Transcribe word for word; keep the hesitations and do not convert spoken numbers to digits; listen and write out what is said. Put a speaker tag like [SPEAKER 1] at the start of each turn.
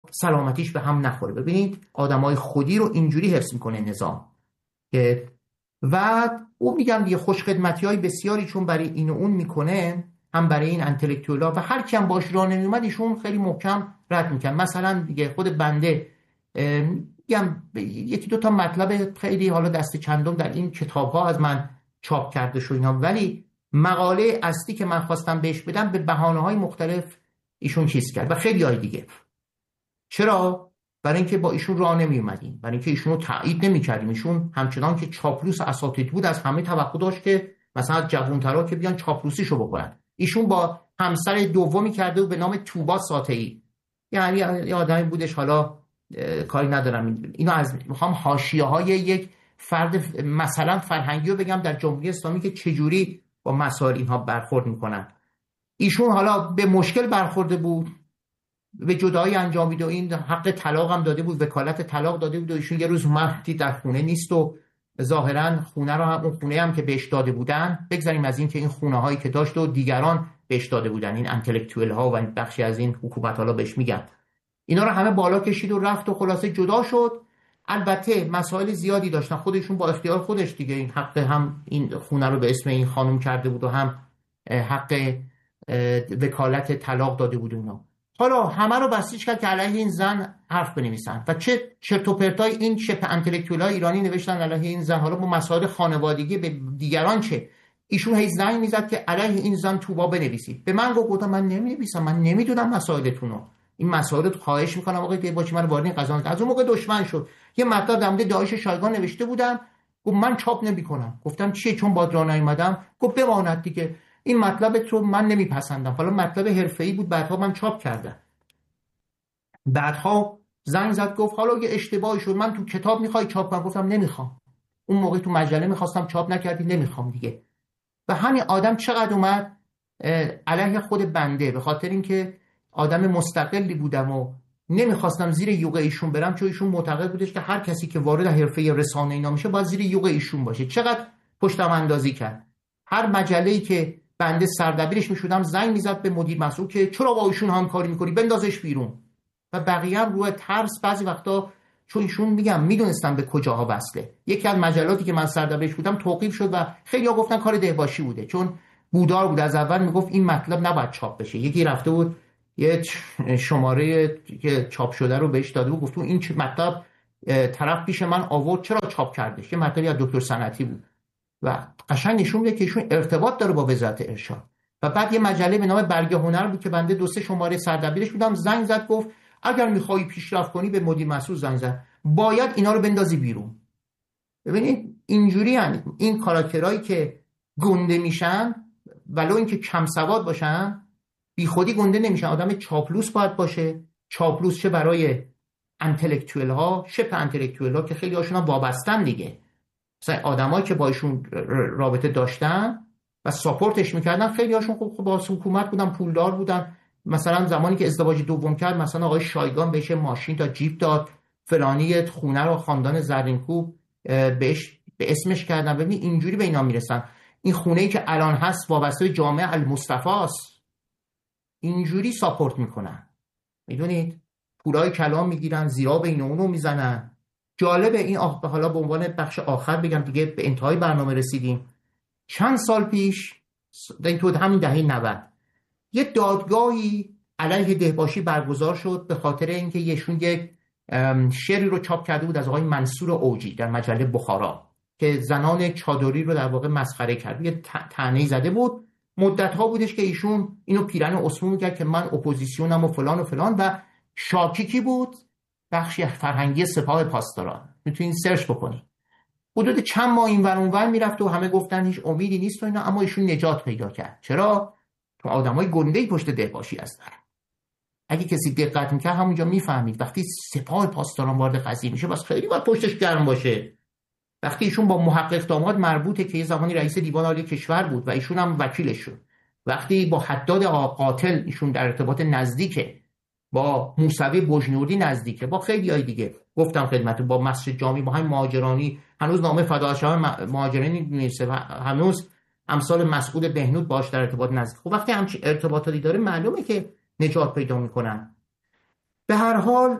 [SPEAKER 1] سلامتیش به هم نخوره. ببینید آدمای خودی رو اینجوری حفظ میکنه نظام. و او میگم دیگه خوشخدمتی های بسیاری چون برای این و اون میکنه، هم برای این انتلکتوئلا و هر کی هم باش راه نمیومد ایشون خیلی محکم رد میکنه. مثلا دیگه خود بنده میگم یکی دو تا مطلب خیلی حالا دست چندم در این کتاب ها از من چاپ کرده شو اینا، ولی مقاله اصلی که من خواستم بهش بدم به بهانه های مختلف ایشون چیز کرد و خیلی های دیگه. چرا؟ برای اینکه با ایشون راه نمی اومدیم، برای اینکه ایشون رو تایید نمی کردیم. ایشون همچنان که چاپلوس اساتید بود از همه توقع داشت که مثلا جوان‌ترا که بیان چاپلوسیشو بکنن. ایشون با همسر دومی کرده و به نام توبا ساطعی، یعنی یه آدمی بودش، حالا کاری ندارم اینو از میخوام حاشیه‌های یک فرد مثلا فرهنگی رو بگم در جمهوری اسلامی که چجوری با مسائل اینها برخورد میکنن. ایشون حالا به مشکل برخورده بود، به جدایی انجامید و این حق طلاق هم داده بود، وکالت طلاق داده بود و ایشون یه روز مهدی در خونه نیست و ظاهرا خونه رو هم اون خونه هم که بهش داده بودن، بگذاریم از این که این خونه هایی که داشت و دیگران بهش داده بودن، این انتلکتوئل ها و بخشی از این حکومت حالا بهش میگن، اینا رو همه بالا کشید و رفت و خلاصه جدا شد. البته مسائل زیادی داشتن، خودشون با اختیار خودش دیگه این حق هم این خونه رو به اسم این خانم کرده بود و هم حق وکالت طلاق داده بود اونا. حالا همه رو بسیج کرد که علیه این زن حرف بنویسن و چه چرت و پرتای این شبه انتلکتوئلای ایرانی نوشتن علیه این زن. حالا با مسائل خانوادگی به دیگران چه، ایشون هی زنگ میزد که علیه این زن توبا بنویسید. به من گفت من نمی‌نویسم، من نمیدونم مسائلتون رو، این مسائل رو خواهش میکنم آقای دیباچی من وارد این قضا نکنید. از اون موقع دشمن شد. یه مطلب در مورد داعش شایگان نوشته بودم، گفت من چاپ نمیکنم. گفتم چیه؟ چون با درا نیومدم. گفت بماند دیگه، این مطلب تو من نمیپسندم. حالا مطلب حرفه‌ای بود، بعدها من چاپ کردم. بعدها زنگ زد گفت حالا یه اشتباهی شد، من تو کتاب میخوای چاپ کنم؟ گفتم نمیخوام. اون موقع تو مجله میخواستم چاپ نکردی، نمیخوام دیگه. و همین آدم چقدر اومد علیه خود بنده، به خاطر اینکه آدم مستقلی بودم و نمیخواستم زیر یوغ ایشون برم، چون ایشون معتقد بودش که هر کسی که وارد حرفه رسانه اینا میشه باید زیر یوغ ایشون باشه. چقدر پشتم اندازی کرد. هر مجله‌ای که بنده سردبیرش میشدم زنگ میزد به مدیر مسئول که چرا با ایشون همکاری میکنی، بندازش بیرون. و بقیه هم روی ترس بعضی وقتا، چون ایشون میگم میدونستم به کجاها وصله. یکی از مجلاتی که من سردبیرش بودم توقیف شد و خیلی‌ها گفتن کار دهباشی بوده، چون بودار بود. از اول میگفت این مطلب نباید چاپ بشه. یکی رفته بود یه شماره که چاپ شده رو بهش داده بود، گفت این مطلب طرف پیش من آورد چرا چاپ کردش. یه مطلبی از دکتر صنعتی بود و قشنگ نشون میده که ایشون ارتباط داره با وزارت ارشاد. و بعد یه مجله به نام برگ هنر بود که بنده دو سه شماره سردبیرش بودم، زنگ زد گفت اگر میخوای پیشرفت کنی، به مدیر مسئول زنگ زد، باید اینا رو بندازی بیرون. ببینید اینجوری هن. این کاراکترهایی که گنده میشن ولو اینکه کم سواد باشن، بی خودی گنده نمیشن. آدم چاپلوس باید باشه. چاپلوس چه برای انتلکتوئل ها، شبه انتلکتوئل ها که خیلی هاشون هم وابستن دیگه، مثلا آدمایی که با ایشون رابطه داشتن و ساپورتش میکردن، خیلی هاشون خب با حکومت بودن، پولدار بودن. مثلا زمانی که ازدواج دوم کرد، مثلا آقای شایگان بهش ماشین تا جیپ داد، فلانی خونه رو خاندان زرینکوب بهش به اسمش کردن. ببین اینجوری به اینا میرسن. این خونه‌ای که الان هست وابسته به جامعه المصطفی است، اینجوری ساپورت میکنن. میدونید پولای کلام میگیرن، زیرا به این اونو میزنن. جالبه این آخ... حالا به عنوان بخش آخر بگم دیگه به انتهای برنامه رسیدیم. چند سال پیش در تو همین دهه نود یه دادگاهی علیه دهباشی برگزار شد به خاطر اینکه یشون یک شعری رو چاپ کرده بود از آقای منصور اوجی در مجله بخارا که زنان چادری رو در واقع مسخره کرد. یه طعنه‌ای زده بود. مدت‌ها بودش که ایشون اینو پیرن اسمو میکرد که من اپوزیسیونم و فلان و فلان. و شاکی بود؟ بخشی فرهنگی سپاه پاسداران، میتونین سرچ بکنید. حدود چند ماه این ور اون ور میرفت و همه گفتن هیچ امیدی نیست و اینا، اما ایشون نجات پیدا کرد. چرا؟ تو آدمای گنده‌ای پشت دهباشی هستن. اگه کسی دقت میکرد همونجا میفهمید وقتی سپاه پاسداران وارد قضیه میشه بس خیلی باید پشتش گرم باشه. وقتی ایشون با محقق داماد مربوطه که یه زمانی رئیس دیوان عالی کشور بود و ایشون هم وکیلش شد، وقتی با حداد قاتل ایشون در ارتباط نزدیکه، با موسوی بجنوردی نزدیکه، با خیلی های دیگه گفتم خدمتتون، با مسجد جامی، با هم مهاجرانی، هنوز نامه فداعشان مهاجرانی می‌نویسه و هنوز امثال مسعود بهنود باش در ارتباط نزدیک. خب وقتی همچین ارتباطاتی داره معلومه که نجات پیدا میکنن. به هر حال